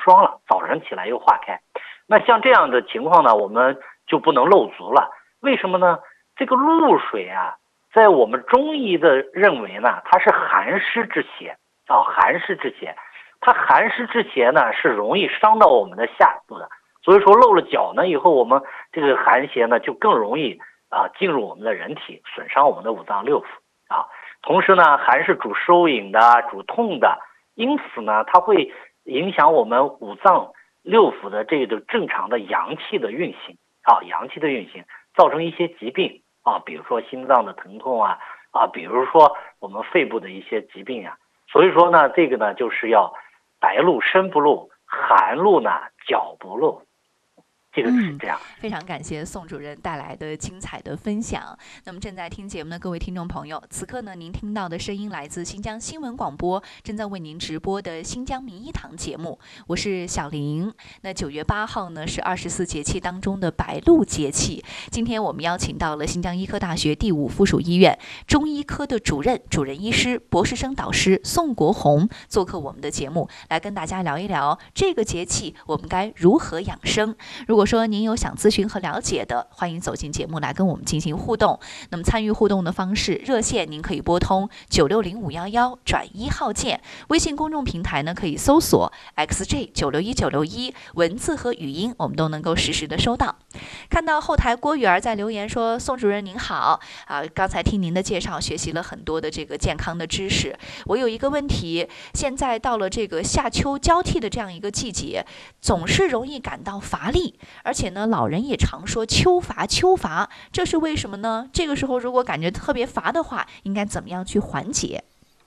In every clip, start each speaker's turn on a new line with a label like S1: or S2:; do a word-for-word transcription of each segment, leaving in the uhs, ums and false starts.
S1: 霜了，早晨起来又化开。那像这样的情况呢，我们就不能漏足了。为什么呢？这个露水啊，在我们中医的认为呢，它是寒湿之邪啊，寒湿之邪。它寒湿之邪呢，是容易伤到我们的下部的。所以说漏了脚呢以后，我们这个寒邪呢就更容易啊进入我们的人体，损伤我们的五脏六腑啊。同时呢，寒是主收引的，主痛的，因此呢，它会影响我们五脏六腑的这个正常的阳气的运行啊，阳气的运行，造成一些疾病啊，比如说心脏的疼痛啊啊，比如说我们肺部的一些疾病啊。所以说呢，这个呢就是要白露身不露，寒露呢脚不露。这个是这样、
S2: 嗯。非常感谢宋主任带来的精彩的分享。那么正在听节目的各位听众朋友，此刻呢您听到的声音来自新疆新闻广播，正在为您直播的新疆名医堂节目，我是小玲。那九月八号呢是二十四节气当中的白露节气，今天我们邀请到了新疆医科大学第五附属医院中医科的主任、主任医师、博士生导师宋国红做客我们的节目，来跟大家聊一聊这个节气我们该如何养生。如果说您有想咨询和了解的，欢迎走进节目来跟我们进行互动。那么参与互动的方式，热线您可以拨通九六零五幺幺转一号键，微信公众平台呢可以搜索 X J 九六一九六一，文字和语音我们都能够实时的收到。看到后台郭雨儿在留言说，宋主任您好啊，刚才听您的介绍，学习了很多的这个健康的知识。我有一个问题，现在到了这个夏秋交替的这样一个季节，总是容易感到乏力，而且呢，老人也常说秋乏秋乏，这是为什么呢？这个时候如果感觉特别乏的话，应该怎么样去缓解？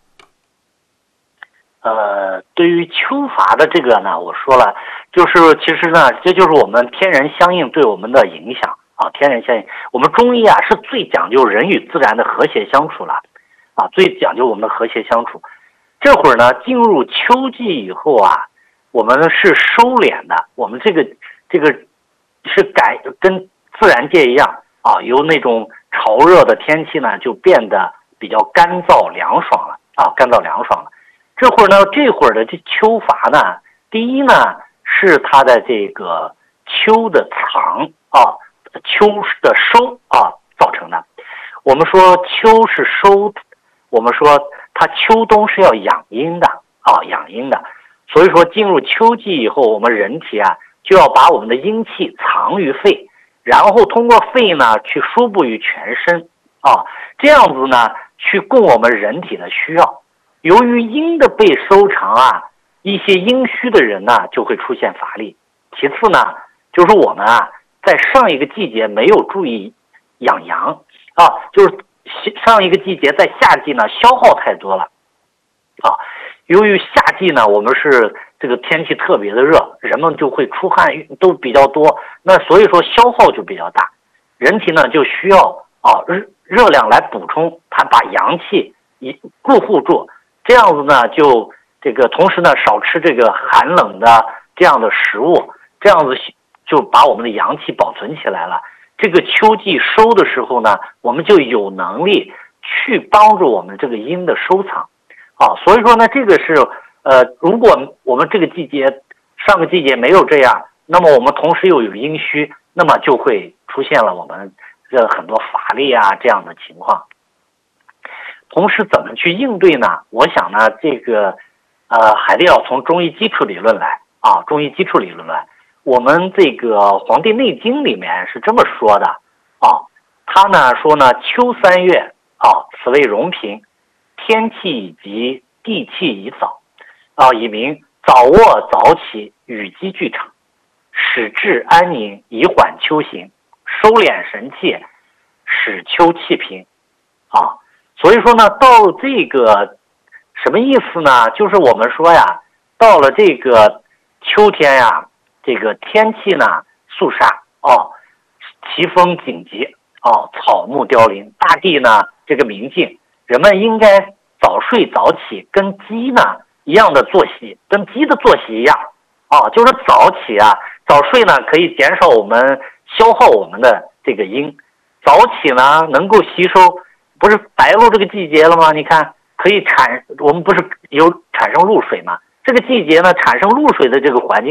S1: 呃，对于秋乏的这个呢，我说了，就是其实呢，这就是我们天人相应对我们的影响啊，天人相应。我们中医啊是最讲究人与自然的和谐相处了啊，最讲究我们的和谐相处。这会儿呢，进入秋季以后啊，我们是收敛的，我们这个这个是改跟自然界一样啊，由那种潮热的天气呢，就变得比较干燥凉爽了啊，干燥凉爽了。这会儿呢，这会儿的这秋乏呢，第一呢是它的这个秋的藏啊，秋的收啊造成的。我们说秋是收，我们说它秋冬是要养阴的啊，养阴的。所以说进入秋季以后，我们人体啊就要把我们的阴气藏于肺，然后通过肺呢去输布于全身啊，这样子呢去供我们人体的需要。由于阴的被收藏啊，一些阴虚的人呢就会出现乏力。其次呢，就是我们啊在上一个季节没有注意养阳啊，就是上一个季节在夏季呢消耗太多了啊。由于夏季呢我们是这个天气特别的热，人们就会出汗都比较多，那所以说消耗就比较大，人体呢就需要啊热热量来补充，它把阳气一固护住。这样子呢，就这个同时呢，少吃这个寒冷的这样的食物，这样子就把我们的阳气保存起来了。这个秋季收的时候呢，我们就有能力去帮助我们这个阴的收藏，啊，所以说呢，这个是呃，如果我们这个季节上个季节没有这样，那么我们同时又有阴虚，那么就会出现了我们这很多乏力啊这样的情况。同时怎么去应对呢？我想呢，这个呃还得要从中医基础理论来啊，中医基础理论来。我们这个《黄帝内经》里面是这么说的啊，他呢说呢，秋三月啊，此谓荣平，天气以急，地气以早啊，以明早卧早起，与鸡俱长，使志安宁，以缓秋行，收敛神气，使秋气平啊。所以说呢，到这个什么意思呢？就是我们说呀，到了这个秋天呀，这个天气呢肃杀哦，奇风紧急哦，草木凋零，大地呢这个明净，人们应该早睡早起，跟鸡呢一样的作息，跟鸡的作息一样啊，就是早起啊，早睡呢可以减少我们消耗我们的这个阴，早起呢能够吸收。不是白露这个季节了吗？你看可以产，我们不是有产生露水吗？这个季节呢，产生露水的这个环境